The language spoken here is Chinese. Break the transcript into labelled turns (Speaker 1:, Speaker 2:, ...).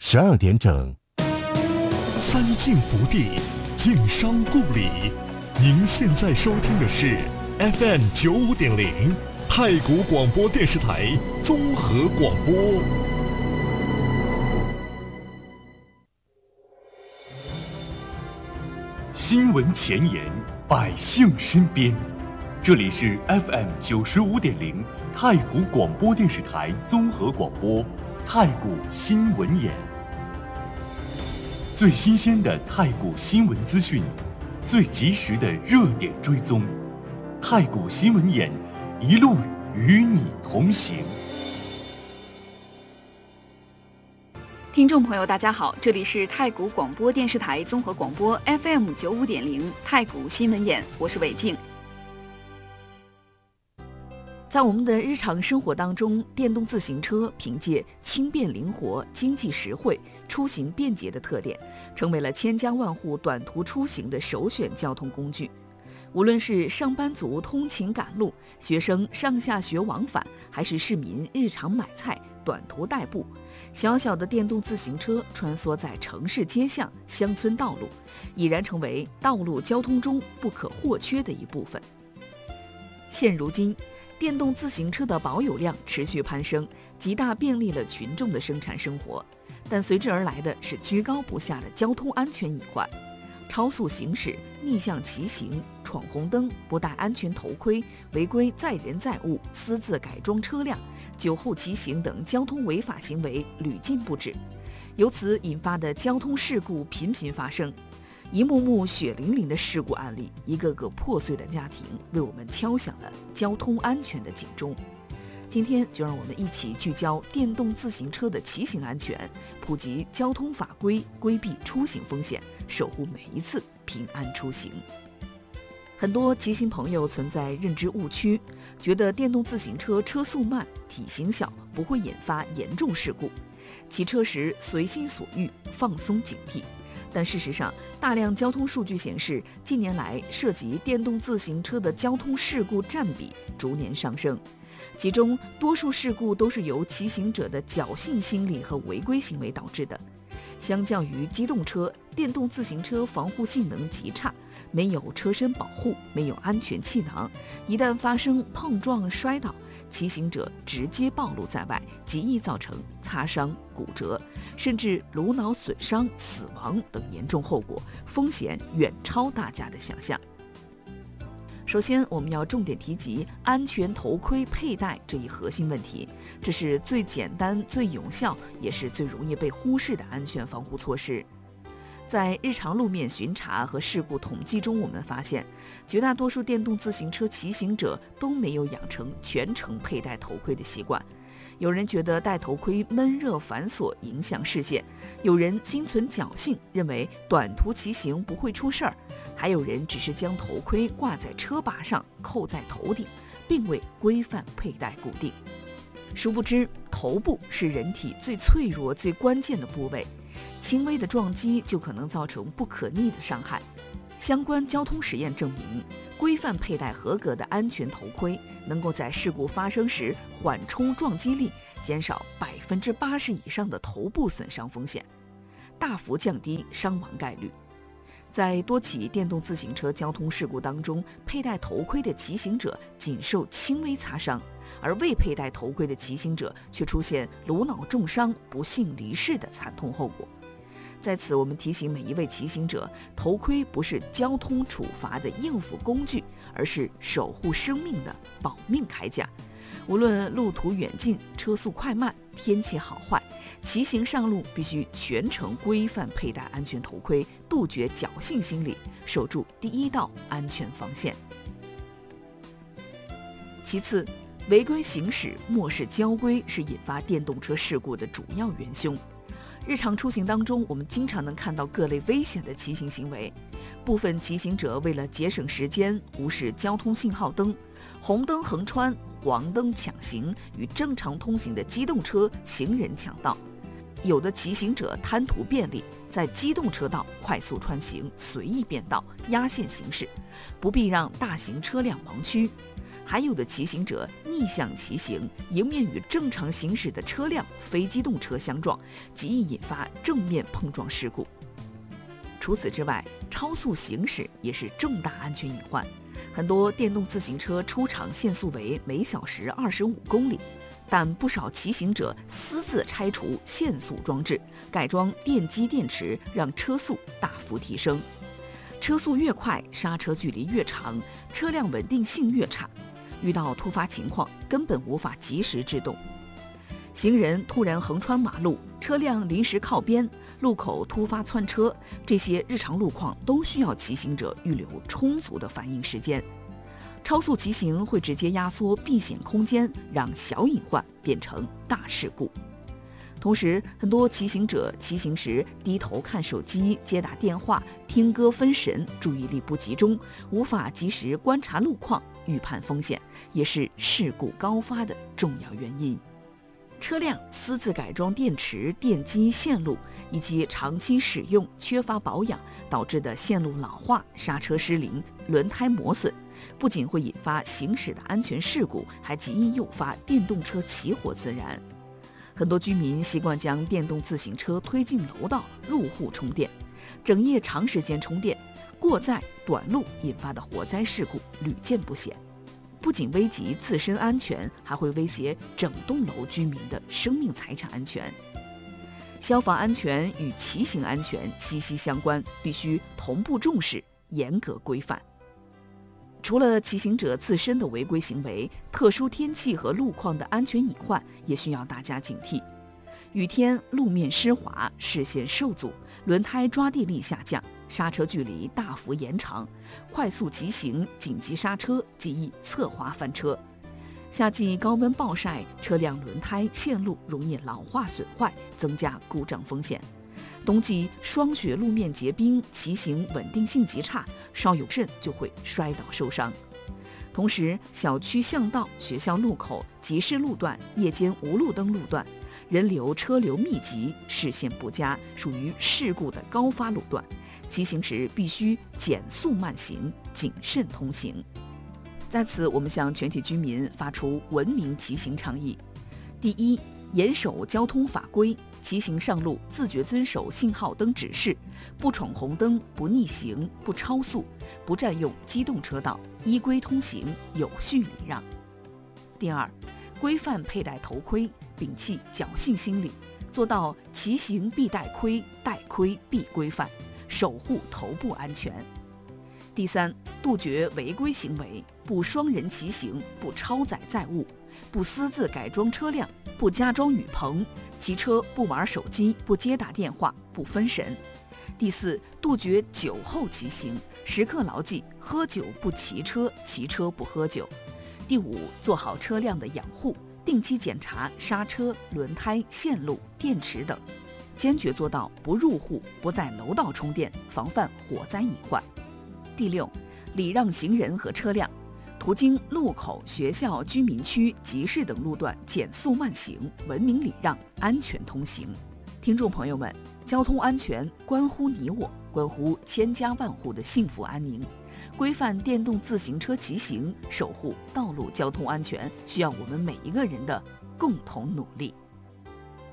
Speaker 1: 12点整。
Speaker 2: 三晋福地，晋商故里。您现在收听的是 FM 95.0太谷广播电视台综合广播。
Speaker 3: 新闻前沿，百姓身边。这里是 FM 95.0太谷广播电视台综合广播，太谷新闻眼。最新鲜的太谷新闻资讯，最及时的热点追踪，太谷新闻眼一路与你同行。
Speaker 4: 听众朋友大家好，这里是太谷广播电视台综合广播 FM 95.0太谷新闻眼，我是韦静。在我们的日常生活当中，电动自行车凭借轻便灵活、经济实惠、出行便捷的特点，成为了千家万户短途出行的首选交通工具。无论是上班族通勤赶路、学生上下学往返，还是市民日常买菜、短途代步，小小的电动自行车穿梭在城市街巷、乡村道路，已然成为道路交通中不可或缺的一部分。现如今，电动自行车的保有量持续攀升，极大便利了群众的生产生活，但随之而来的是居高不下的交通安全隐患。超速行驶、逆向骑行、闯红灯、不戴安全头盔、违规载人载物、私自改装车辆、酒后骑行等交通违法行为屡禁不止，由此引发的交通事故频频发生。一幕幕血淋淋的事故案例，一个个破碎的家庭，为我们敲响了交通安全的警钟。今天就让我们一起聚焦电动自行车的骑行安全，普及交通法规，规避出行风险，守护每一次平安出行。很多骑行朋友存在认知误区，觉得电动自行车车速慢、体型小，不会引发严重事故，骑车时随心所欲，放松警惕。但事实上，大量交通数据显示，近年来涉及电动自行车的交通事故占比逐年上升，其中多数事故都是由骑行者的侥幸心理和违规行为导致的。相较于机动车，电动自行车防护性能极差，没有车身保护，没有安全气囊，一旦发生碰撞摔倒，骑行者直接暴露在外，极易造成擦伤、骨折，甚至颅脑损伤、死亡等严重后果，风险远超大家的想象。首先，我们要重点提及安全头盔佩戴这一核心问题，这是最简单、最有效，也是最容易被忽视的安全防护措施。在日常路面巡查和事故统计中，我们发现，绝大多数电动自行车骑行者都没有养成全程佩戴头盔的习惯。有人觉得戴头盔闷热繁琐，影响视线；有人心存侥幸，认为短途骑行不会出事儿；还有人只是将头盔挂在车把上，扣在头顶，并未规范佩戴固定。殊不知，头部是人体最脆弱、最关键的部位，轻微的撞击就可能造成不可逆的伤害。相关交通实验证明，规范佩戴合格的安全头盔，能够在事故发生时缓冲撞击力，减少80%以上的头部损伤风险，大幅降低伤亡概率。在多起电动自行车交通事故当中，佩戴头盔的骑行者仅受轻微擦伤，而未佩戴头盔的骑行者却出现颅脑重伤、不幸离世的惨痛后果。在此，我们提醒每一位骑行者，头盔不是交通处罚的应付工具，而是守护生命的保命铠甲。无论路途远近、车速快慢、天气好坏，骑行上路必须全程规范佩戴安全头盔，杜绝侥幸心理，守住第一道安全防线。其次，违规行驶、漠视交规是引发电动车事故的主要元凶。日常出行当中，我们经常能看到各类危险的骑行行为。部分骑行者为了节省时间，无视交通信号灯，红灯横穿，黄灯抢行，与正常通行的机动车、行人抢道。有的骑行者贪图便利，在机动车道快速穿行，随意变道，压线行驶，不必让大型车辆盲区。 还有的骑行者逆向骑行，迎面与正常行驶的车辆、非机动车相撞，极易引发正面碰撞事故。除此之外，超速行驶也是重大安全隐患。很多电动自行车出厂限速为每小时25公里，但不少骑行者私自拆除限速装置，改装电机电池，让车速大幅提升。车速越快，刹车距离越长，车辆稳定性越差，遇到突发情况根本无法及时制动。行人突然横穿马路，车辆临时靠边，路口突发窜车，这些日常路况都需要骑行者预留充足的反应时间。超速骑行会直接压缩避险空间，让小隐患变成大事故。同时，很多骑行者骑行时低头看手机、接打电话、听歌分神，注意力不集中，无法及时观察路况、预判风险，也是事故高发的重要原因。车辆私自改装电池、电机、线路，以及长期使用缺乏保养导致的线路老化、刹车失灵、轮胎磨损，不仅会引发行驶的安全事故，还极易诱发电动车起火自燃。很多居民习惯将电动自行车推进楼道、入户充电，整夜长时间充电，过载、短路引发的火灾事故屡见不鲜。不仅危及自身安全，还会威胁整栋楼居民的生命财产安全。消防安全与骑行安全息息相关，必须同步重视，严格规范。除了骑行者自身的违规行为，特殊天气和路况的安全隐患也需要大家警惕。雨天路面湿滑，视线受阻，轮胎抓地力下降，刹车距离大幅延长，快速骑行、紧急刹车极易侧滑翻车。夏季高温暴晒，车辆轮胎、线路容易老化损坏，增加故障风险。冬季霜雪路面结冰，骑行稳定性极差，稍有震就会摔倒受伤。同时，小区巷道、学校路口、集市路段、夜间无路灯路段，人流车流密集，视线不佳，属于事故的高发路段。骑行时必须减速慢行，谨慎通行。在此，我们向全体居民发出文明骑行倡议：第一，严守交通法规，骑行上路自觉遵守信号灯指示，不闯红灯，不逆行，不超速，不占用机动车道，依规通行，有序礼让。第二，规范佩戴头盔，摒弃侥幸心理，做到骑行必戴盔，戴盔必规范，守护头部安全。第三，杜绝违规行为，不双人骑行，不超载载物，不私自改装车辆，不加装雨棚，骑车不玩手机，不接打电话，不分神。第四，杜绝酒后骑行，时刻牢记喝酒不骑车，骑车不喝酒。第五，做好车辆的养护，定期检查刹车、轮胎、线路、电池等，坚决做到不入户、不在楼道充电，防范火灾隐患。第六，礼让行人和车辆，途经路口、学校、居民区、集市等路段减速慢行，文明礼让，安全通行。听众朋友们，交通安全关乎你我，关乎千家万户的幸福安宁。规范电动自行车骑行，守护道路交通安全，需要我们每一个人的共同努力。